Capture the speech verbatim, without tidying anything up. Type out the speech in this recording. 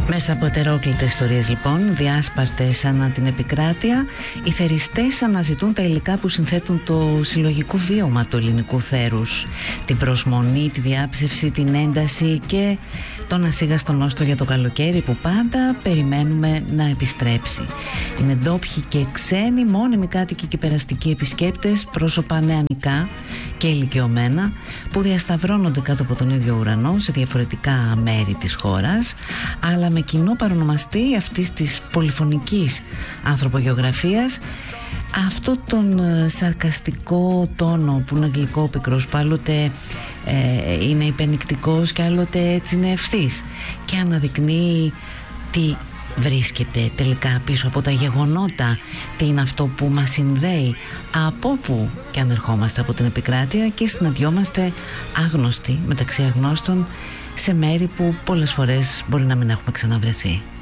Μέσα από ετερόκλητες ιστορίες λοιπόν, διάσπαρτες ανά την επικράτεια, οι θεριστές αναζητούν τα υλικά που συνθέτουν το συλλογικό βίωμα του ελληνικού θέρους. Την προσμονή, τη διάψευση, την ένταση και τον ασίγαστο νόστο για το καλοκαίρι που πάντα περιμένουμε να επιστρέψει. Είναι ντόπιοι και ξένοι, μόνιμοι κάτοικοι και περαστικοί επισκέπτες, πρόσωπα νεανικά και ηλικιωμένα που διασταυρώνονται κάτω από τον ίδιο ουρανό σε διαφορετικά μέρη της χώρας, αλλά με κοινό παρονομαστή αυτής της πολυφωνικής ανθρωπογεωγραφίας αυτό τον σαρκαστικό τόνο που είναι γλυκόπικρος, που άλλοτε ε, είναι υπενικτικός και άλλοτε έτσι είναι ευθύς και αναδεικνύει τι βρίσκεται τελικά πίσω από τα γεγονότα, τι είναι αυτό που μας συνδέει από που και αν ερχόμαστε από την επικράτεια και συναντιόμαστε άγνωστοι μεταξύ αγνώστων σε μέρη που πολλές φορές μπορεί να μην έχουμε ξαναβρεθεί.